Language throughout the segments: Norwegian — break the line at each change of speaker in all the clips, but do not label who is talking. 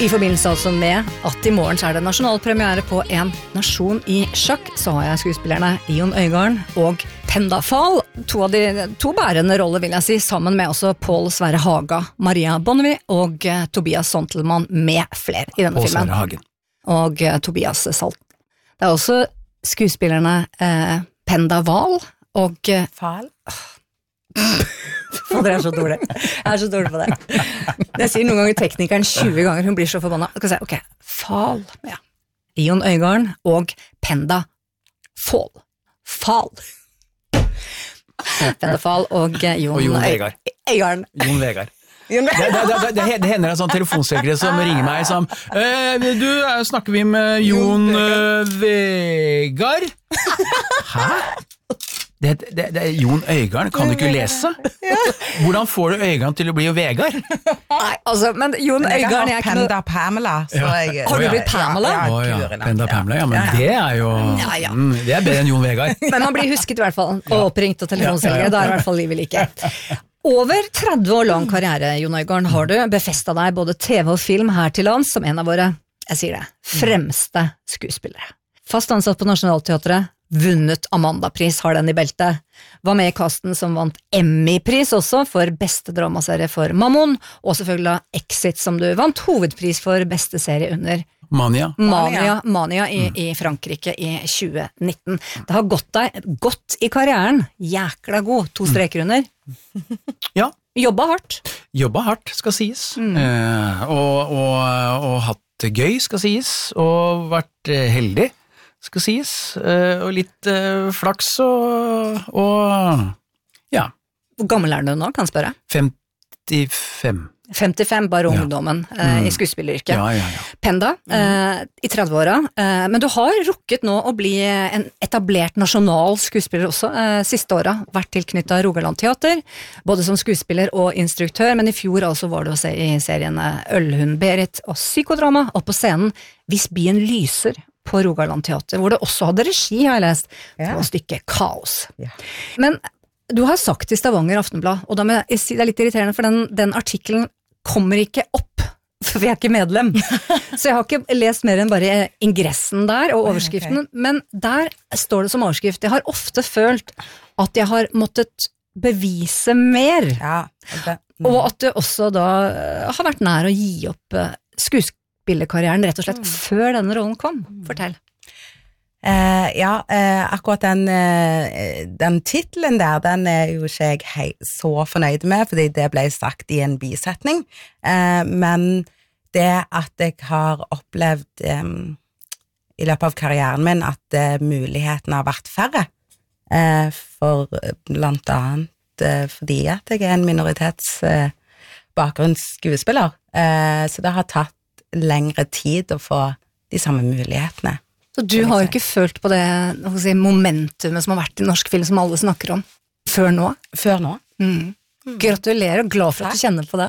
I forbindelse altså med at I morgen så det nasjonalpremiere på En nasjon I sjakk, så har jeg skuespillerne Jon Øigarden og Penda Fahl, to bærende roller vil jeg si, sammen med også Pål Sverre Haga, Maria Bonnevie og Tobias Sontelmann med flere I denne
Pål
filmen.
Sverre Hagen.
Og Tobias Salt. Det også skuespillerne Penda Fahl og
Fahl?
Fader, jeg så dårlig. Jeg så dårlig på det. Jeg sier noen ganger teknikeren 20 ganger, hun blir så forbannet. Jeg kan si, ok, Fahl, ja. Jon Øigarden og Penda Fahl. Fahl. Penda Fahl og Jon
Vegard.
Øigarden.
Jon Vegard. Det hender sånn telefonselgere som ringer meg som du, snakker vi med Jon Vegard? Hæ? Det Jon Øigarden, kan du ikke lese? Hvordan får du Øigarden til å bli Vegard?
Nei, altså, men Jon Øigarden
Jeg har Penda Pamela.
Har du blitt Pamela?
Penda Pamela, ja, men det jo det bedre enn Jon Vegard.
Men man blir husket I hvert fall, og oppringt og telefonselgere, da I hvert fall livet like. Over 30 år lang karriere, Jon Øigarden, har du befestet deg både TV og film her til lands som en av våre, jeg sier det, fremste skuespillere. Fast ansatt på Nationaltheatret, vunnet Amanda-pris, har den I beltet. Var med I casten som vant Emmy-pris også for beste dramaserie for Mammon, og selvfølgelig Exit som du vant hovedpris for beste serie under Mania I Frankrike I 2019. Det har gått deg godt I karrieren, jækla god, 2 streker under.
Ja.
Jobba hardt,
skal sies. Og hatt det gøy, skal sies, og vært heldig. Skal sies, og litt flaks og ja.
Hvor gammel du nå, kan jeg spørre? 55, bare ungdommen I skuespilleryrket.
Ja.
Penda, I 30-åra, men du har rukket nå å bli en etablert nasjonal skuespiller også, siste året, vært tilknyttet Rogaland Teater, både som skuespiller og instruktør, men I fjor altså var du å se I seriene Ølhund Berit og psykodrama, og på scenen Hvis bien lyser, på Rogaland Teater, hvor det også hadde regi, har jeg lest, på stykket Kaos. Ja. Men du har sagt I Stavanger Aftenblad, og da må jeg si det litt irriterende, for den artikkelen kommer ikke opp, for vi ikke medlem. Så jeg har ikke lest mer enn bare ingressen der, og overskriften, men der står det som overskrift, jeg har ofte følt at jeg har måttet bevise mer, og at det også da har vært nær å gi opp skuespillerkarrieren rett og slett før denne rollen kom. Fortell.
Akkurat den titlen der, den jo ikke jeg så fornøyd med, fordi det ble sagt I en bisetning, men det at jeg har opplevd I løpet av karrieren min at mulighetene har vært færre, for blant annet fordi at jeg en minoritetsbakgrunnsskuespiller, så det har tatt lengre tid å få de samme mulighetene.
Så du har jo ikke følt på det momentumet som har vært I norsk film som alle snakker om før nå?
Før nå.
Gratulerer og glad for at du kjenner på det.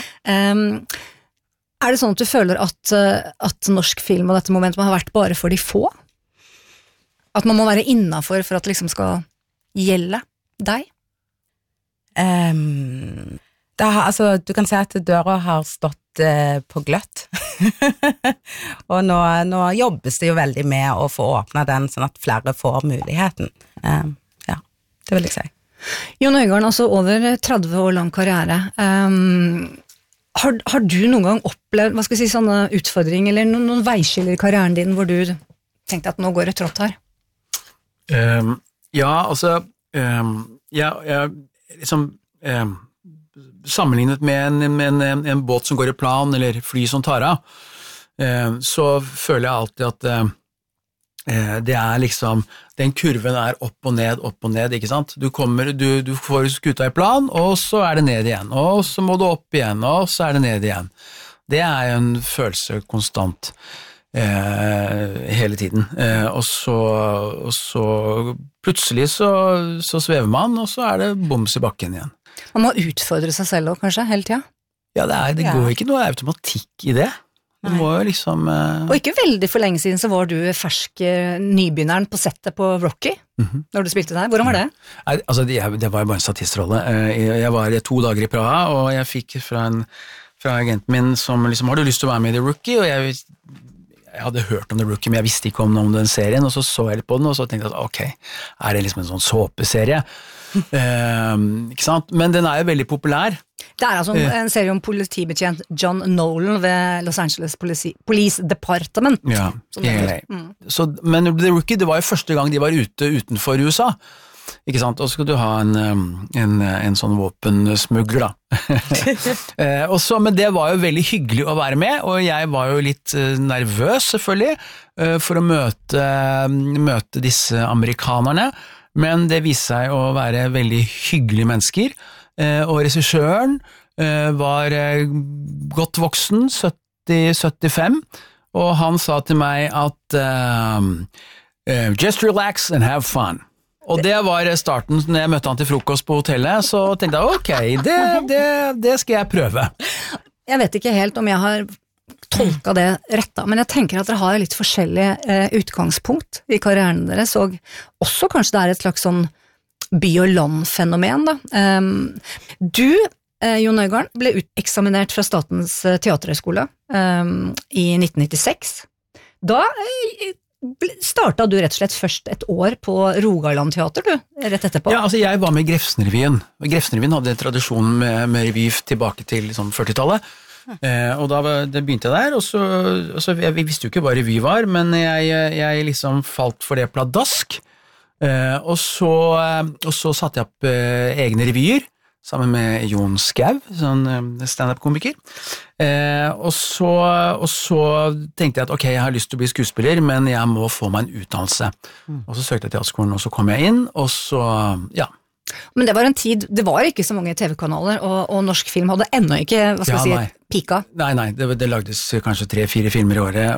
Det sånn at du føler at norsk film og dette momentumet har vært bare for de få? At man må være innenfor for at det liksom skal gjelde deg? Du kan si at døra har stått på gløtt og nå jobbes det jo veldig med å få åpnet den sånn at flere får muligheten det vil jeg si Jon Øigarden, altså over 30 år lang karriere har du noen gang opplevd hva skal jeg si, sånne utfordringer eller noen veiskiller I karrieren din hvor du tenkte at nå går det trått her?
Sammenlignet med en båt som går I plan, eller fly som tar av, så føler jeg alltid at det liksom, den kurven opp og ned, ikke sant? Du får skuta I plan, og så det ned igjen, og så må du opp igjen, og så det ned igjen. Det jo en følelse konstant hele tiden, og så plutselig så svever man, og så det boms I bakken igjen.
Man må utfordre seg selv også, kanskje, hele tiden?
Ja, det går ikke noe automatikk I det. Du må jo liksom...
Og ikke veldig for lenge siden så var du fersk nybegynneren på settet på Rocky, når du spilte der. Hvordan var det?
Altså, det var jo bare en statistrolle. Jeg var 2 dager I Praha, og jeg fikk fra fra agenten min som liksom, har du lyst til å være med i The Rookie? Og jeg hadde hørt om The Rookie, men jeg visste ikke om den serien, og så jeg litt på den, og så tenkte jeg at ok, er det liksom en sånn såpeserie? Ikke sant? Men den er jo veldig populær.
Det er altså en serie om politibetjent John Nolan ved Los Angeles Police Department.
Ja, men The Rookie, det var jo første gang de var utenfor USA. Ikke sant? Og så skal du ha en sånn våpensmugler da. Men det var jo veldig hyggelig å være med, og jeg var jo litt nervøs selvfølgelig, for å møte disse amerikanerne, men det viste seg å være veldig hyggelige mennesker, og regissøren var godt voksen, 70-75, og han sa til meg at just relax and have fun. Og det var starten når jeg møtte han til frokost på hotellet, så tenkte jeg ok, det skal jeg prøve.
Jeg vet ikke helt om jeg har tolket det rett da, men jeg tenker at dere har litt forskjellige utgangspunkt i karrieren deres, og også kanskje det er et slags sånn by- og land-fenomen da. Du, Jon Øigarden, ble uteksaminert fra Statens teaterhøgskole i 1996. Da startet du rett og slett først et år på Rogaland Teater, du, rett etterpå?
Ja, altså jeg var med i Grefsenrevyen. Grefsenrevyen hadde en tradisjon med revy tilbake til liksom, 40-tallet, og da begynte jeg der, og så jeg visste jo ikke hva revy var, men jeg liksom falt for det pladask, og så satte jeg opp egne revyer, sammen med Jon Skau, sånn stand-up-komiker. Og så tenkte jeg at ok, jeg har lyst til å bli skuespiller, men jeg må få meg en utdannelse. Og så søkte jeg teaterskolen, og så kom jeg inn, og så, ja.
Men det var en tid, det var ikke så mange TV-kanaler, og norsk film hadde ennå ikke, hva skal jeg si, pika.
Nei, det lagdes kanskje 3-4 filmer i året,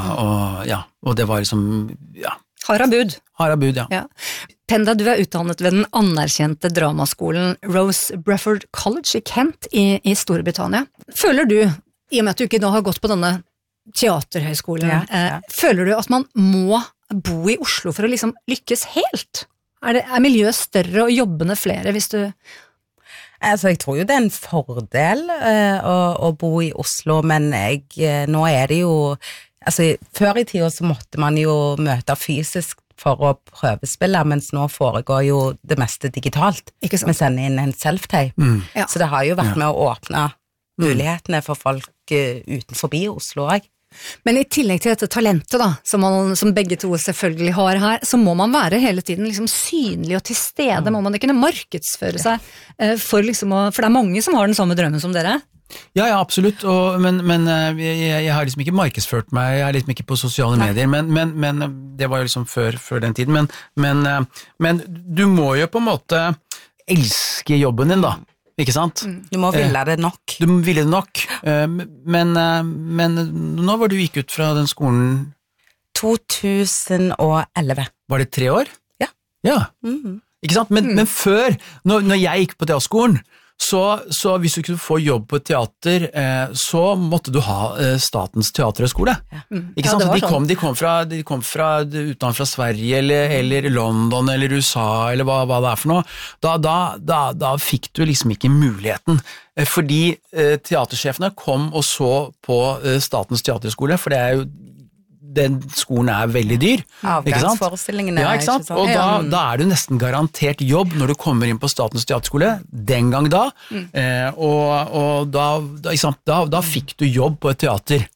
og det var liksom, ja.
Harabud,
ja.
Penda, du er utdannet ved den anerkjente dramaskolen Rose Bruford College i Kent i Storbritannia. Føler du, i og med at du ikke da har gått på denne teaterhøyskolen, føler du at man må bo i Oslo for å liksom lykkes helt? Er miljøet større og jobbene flere hvis du...
Altså, jeg tror jo det er en fordel å bo i Oslo, men nå er det jo... Altså, før i tiden så måtte man jo møte fysisk for å prøvespille, mens nå foregår jo det meste digitalt. Vi sender inn en self-tape. Ja. Så det har jo vært med å åpne mulighetene for folk utenfor Oslo også.
Men i tillegg til dette talentet da, som begge to selvfølgelig har her, så må man være hele tiden liksom synlig og til stede, må man ikke markedsføre seg for det er mange som har den samme drømmen som dere.
Ja, absolutt, men jeg har liksom ikke markedsført meg, jeg er liksom ikke på sosiale medier, men det var jo liksom før den tiden, men du må jo på en måte elske jobben din da, ikke sant?
Du må ville det nok.
Du må ville det nok, men nå var du gikk ut fra den skolen
2011.
Var det 3 år?
Ja.
Ja, ikke sant? Men før, når jeg gikk på teaterskolen, så hvis du kunne få jobb på et teater, så måtte du ha Statens teaterhøgskole. Ikke sant? Så de kom fra utenfor Sverige, eller London, eller USA, eller hva det er for noe. Da fikk du liksom ikke muligheten, fordi teatersjefene kom og så på Statens teaterhøgskole, for det er jo den skolen er veldig dyr.
Avgangsforestillingene.
Ja, ikke sant? Og da er du nesten garantert jobb når du kommer inn på Statens teaterskole, den gang da, og da fikk du jobb på et teater.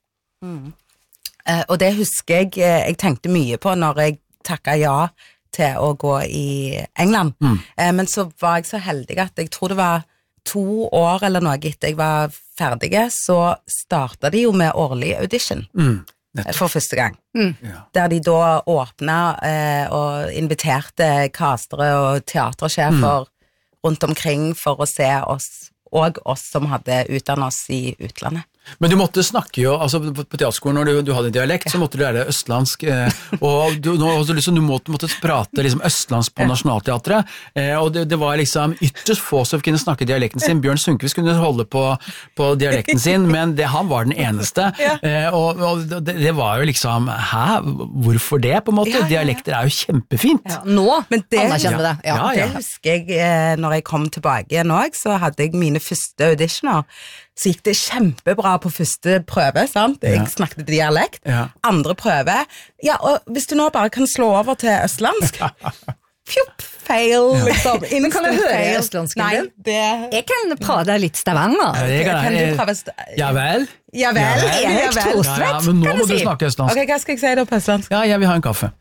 Og det husker jeg tenkte mye på når jeg takket ja til å gå i England. Men så var jeg så heldig at jeg tror det var 2 år eller noe etter jeg var ferdig, så startet de jo med årlig audition. For første gang. Der de da åpnet og inviterte kastere og teatersjefer rundt omkring for å se oss, og oss som hadde utdannet oss i utlandet.
Men du måtte snakke jo, altså på teaterskolen når du hadde dialekt, så måtte du lære østlandsk, og du måtte prate liksom østlandsk på Nationalteatret, og det var liksom ytterst få som kunne snakke dialekten sin. Bjørn Sundquist kunne holde på dialekten sin, men han var den eneste, og det var jo liksom, hvorfor det på en måte? Dialekter er jo kjempefint.
Ja, nå anerkjenner vi det.
Det husker jeg, når jeg kom tilbake igjen også, så hadde jeg mine første auditioner, så gikk det kjempebra på første prøve, sant? Jeg snakket dialekt. Andre prøve, og hvis du nå bare kan slå over til østlandsk, fjupp, fail, liksom.
Men kan du høre østlandsken din? Jeg kan prøve deg litt Stavanger.
Kan du prøve
Ja vel.
Ja vel.
Men nå må du snakke østlandsk.
Ok, hva skal jeg si da på østlandsk?
Ja, jeg vil ha en kaffe.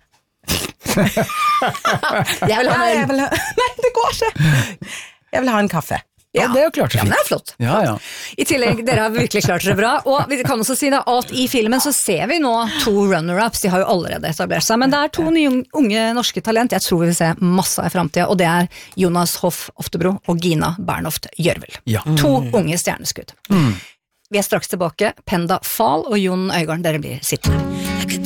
Jeg vil ha en øl.
Nei, det går ikke. Jeg vil ha en kaffe.
Ja, det er jo klart så fint.
Ja, det er flott.
Ja.
I tillegg, dere har virkelig klart dere bra, og vi kan også si da, at i filmen så ser vi nå 2 runner-ups, de har jo allerede etablert seg, men det er 2 nye unge norske talent, jeg tror vi vil se masse i fremtiden, og det er Jonas Hoff Oftebro og Gina Bernhoft Gjørvel. 2 unge stjerneskudd. Vi er straks tilbake, Penda Fahl og Jon Øygarden, dere blir sittende.